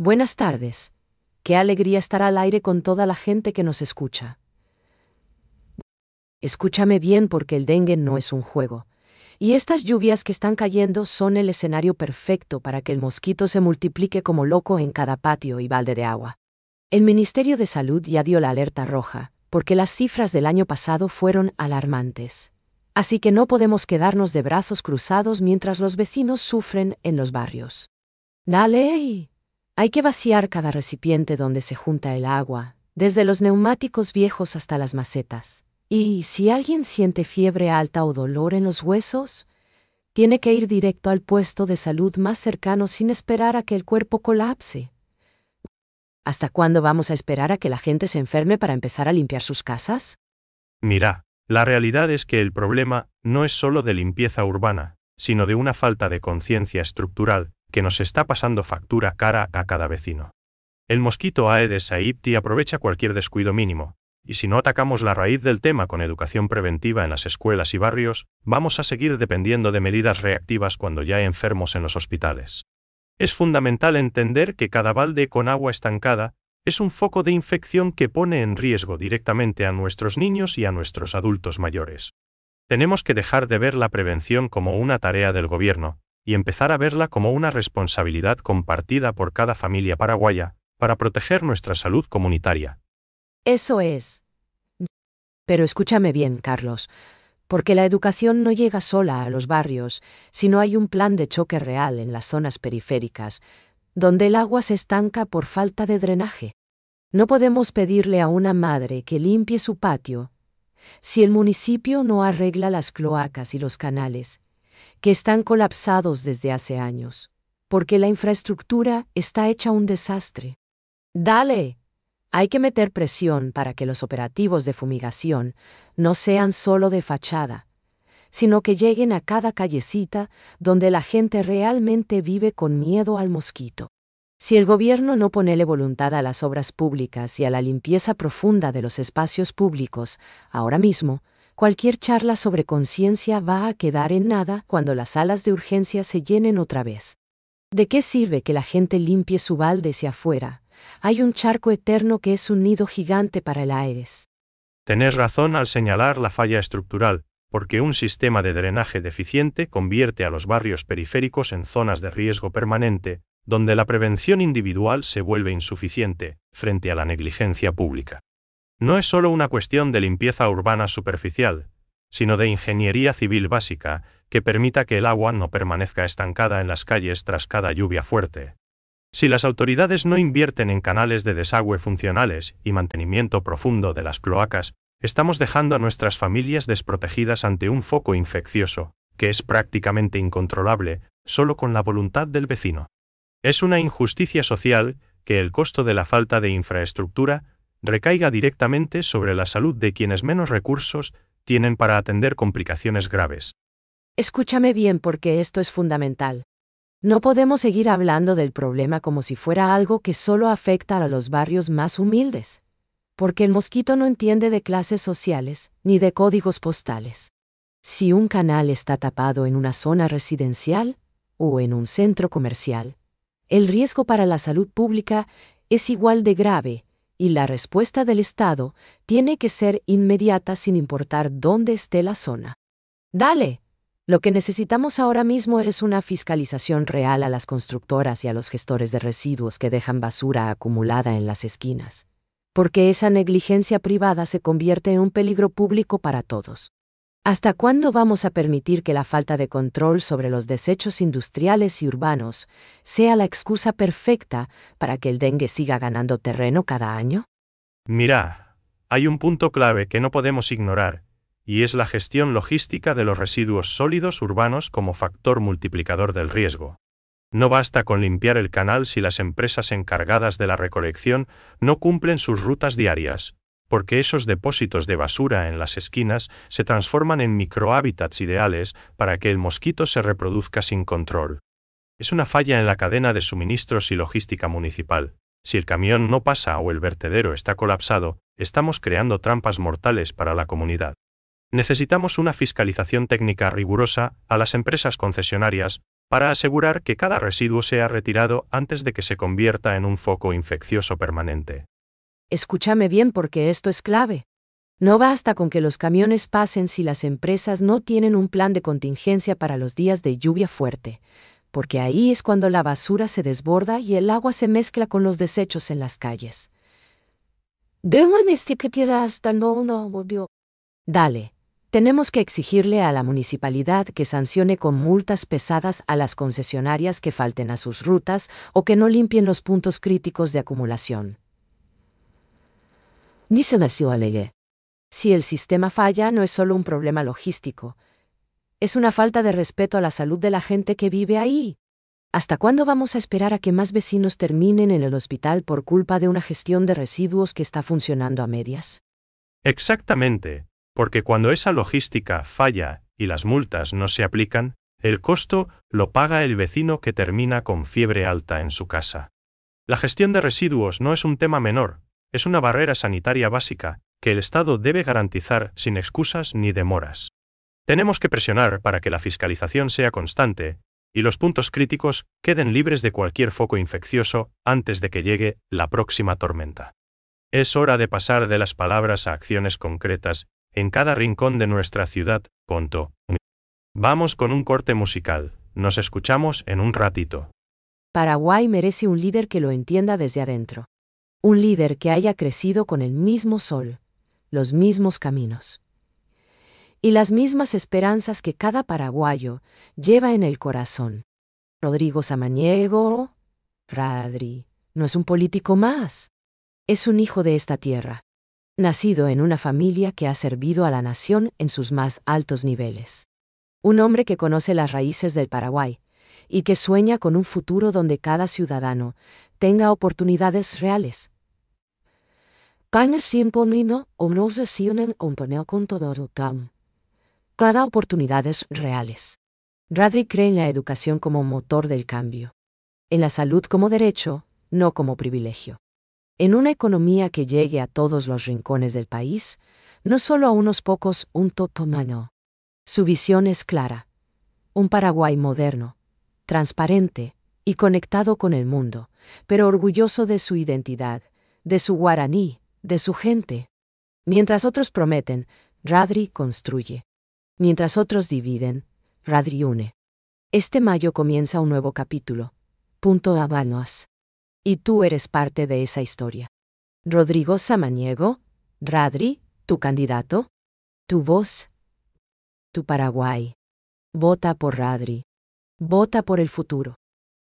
Buenas tardes. Qué alegría estar al aire con toda la gente que nos escucha. Escúchame bien porque el dengue no es un juego. Y estas lluvias que están cayendo son el escenario perfecto para que el mosquito se multiplique como loco en cada patio y balde de agua. El Ministerio de Salud ya dio la alerta roja, porque las cifras del año pasado fueron alarmantes. Así que no podemos quedarnos de brazos cruzados mientras los vecinos sufren en los barrios. ¡Dale! Hay que vaciar cada recipiente donde se junta el agua, desde los neumáticos viejos hasta las macetas. Y si alguien siente fiebre alta o dolor en los huesos, tiene que ir directo al puesto de salud más cercano sin esperar a que el cuerpo colapse. ¿Hasta cuándo vamos a esperar a que la gente se enferme para empezar a limpiar sus casas? Mira, la realidad es que el problema no es solo de limpieza urbana, sino de una falta de conciencia estructural que nos está pasando factura cara a cada vecino. El mosquito Aedes aegypti aprovecha cualquier descuido mínimo, y si no atacamos la raíz del tema con educación preventiva en las escuelas y barrios, vamos a seguir dependiendo de medidas reactivas cuando ya hay enfermos en los hospitales. Es fundamental entender que cada balde con agua estancada es un foco de infección que pone en riesgo directamente a nuestros niños y a nuestros adultos mayores. Tenemos que dejar de ver la prevención como una tarea del gobierno, y empezar a verla como una responsabilidad compartida por cada familia paraguaya, para proteger nuestra salud comunitaria. Eso es. Pero escúchame bien, Carlos, porque la educación no llega sola a los barrios, sino hay un plan de choque real en las zonas periféricas, donde el agua se estanca por falta de drenaje. No podemos pedirle a una madre que limpie su patio si el municipio no arregla las cloacas y los canales, que están colapsados desde hace años, porque la infraestructura está hecha un desastre. ¡Dale! Hay que meter presión para que los operativos de fumigación no sean solo de fachada, sino que lleguen a cada callecita donde la gente realmente vive con miedo al mosquito. Si el gobierno no ponele voluntad a las obras públicas y a la limpieza profunda de los espacios públicos, ahora mismo, cualquier charla sobre conciencia va a quedar en nada cuando las salas de urgencia se llenen otra vez. ¿De qué sirve que la gente limpie su balde hacia afuera? Hay un charco eterno que es un nido gigante para el Aedes. Tenés razón al señalar la falla estructural, porque un sistema de drenaje deficiente convierte a los barrios periféricos en zonas de riesgo permanente, donde la prevención individual se vuelve insuficiente frente a la negligencia pública. No es solo una cuestión de limpieza urbana superficial, sino de ingeniería civil básica, que permita que el agua no permanezca estancada en las calles tras cada lluvia fuerte. Si las autoridades no invierten en canales de desagüe funcionales y mantenimiento profundo de las cloacas, estamos dejando a nuestras familias desprotegidas ante un foco infeccioso, que es prácticamente incontrolable, solo con la voluntad del vecino. Es una injusticia social que el costo de la falta de infraestructura recaiga directamente sobre la salud de quienes menos recursos tienen para atender complicaciones graves. Escúchame bien porque esto es fundamental. No podemos seguir hablando del problema como si fuera algo que solo afecta a los barrios más humildes, porque el mosquito no entiende de clases sociales ni de códigos postales. Si un canal está tapado en una zona residencial o en un centro comercial, el riesgo para la salud pública es igual de grave, y la respuesta del Estado tiene que ser inmediata sin importar dónde esté la zona. ¡Dale! Lo que necesitamos ahora mismo es una fiscalización real a las constructoras y a los gestores de residuos que dejan basura acumulada en las esquinas, porque esa negligencia privada se convierte en un peligro público para todos. ¿Hasta cuándo vamos a permitir que la falta de control sobre los desechos industriales y urbanos sea la excusa perfecta para que el dengue siga ganando terreno cada año? Mira, hay un punto clave que no podemos ignorar, y es la gestión logística de los residuos sólidos urbanos como factor multiplicador del riesgo. No basta con limpiar el canal si las empresas encargadas de la recolección no cumplen sus rutas diarias, porque esos depósitos de basura en las esquinas se transforman en microhábitats ideales para que el mosquito se reproduzca sin control. Es una falla en la cadena de suministros y logística municipal. Si el camión no pasa o el vertedero está colapsado, estamos creando trampas mortales para la comunidad. Necesitamos una fiscalización técnica rigurosa a las empresas concesionarias para asegurar que cada residuo sea retirado antes de que se convierta en un foco infeccioso permanente. Escúchame bien porque esto es clave. No basta con que los camiones pasen si las empresas no tienen un plan de contingencia para los días de lluvia fuerte, porque ahí es cuando la basura se desborda y el agua se mezcla con los desechos en las calles. Dale. Tenemos que exigirle a la municipalidad que sancione con multas pesadas a las concesionarias que falten a sus rutas o que no limpien los puntos críticos de acumulación. Ni se nació alegre. Si el sistema falla, no es solo un problema logístico. Es una falta de respeto a la salud de la gente que vive ahí. ¿Hasta cuándo vamos a esperar a que más vecinos terminen en el hospital por culpa de una gestión de residuos que está funcionando a medias? Exactamente, porque cuando esa logística falla y las multas no se aplican, el costo lo paga el vecino que termina con fiebre alta en su casa. La gestión de residuos no es un tema menor, es una barrera sanitaria básica que el Estado debe garantizar sin excusas ni demoras. Tenemos que presionar para que la fiscalización sea constante y los puntos críticos queden libres de cualquier foco infeccioso antes de que llegue la próxima tormenta. Es hora de pasar de las palabras a acciones concretas en cada rincón de nuestra ciudad. Vamos con un corte musical. Nos escuchamos en un ratito. Paraguay merece un líder que lo entienda desde adentro. Un líder que haya crecido con el mismo sol, los mismos caminos y las mismas esperanzas que cada paraguayo lleva en el corazón. Rodrigo Samaniego, Radri, no es un político más. Es un hijo de esta tierra, nacido en una familia que ha servido a la nación en sus más altos niveles. Un hombre que conoce las raíces del Paraguay y que sueña con un futuro donde cada ciudadano tenga oportunidades reales. Cada oportunidades reales. Radri cree en la educación como motor del cambio. En la salud como derecho, no como privilegio. En una economía que llegue a todos los rincones del país, no solo a unos pocos, un totomano. Su visión es clara. Un Paraguay moderno, transparente y conectado con el mundo, pero orgulloso de su identidad, de su guaraní, de su gente. Mientras otros prometen, Radri construye. Mientras otros dividen, Radri une. Este mayo comienza un nuevo capítulo. Habanos. Y tú eres parte de esa historia. Rodrigo Samaniego, Radri, tu candidato, tu voz, tu Paraguay. Vota por Radri. Vota por el futuro.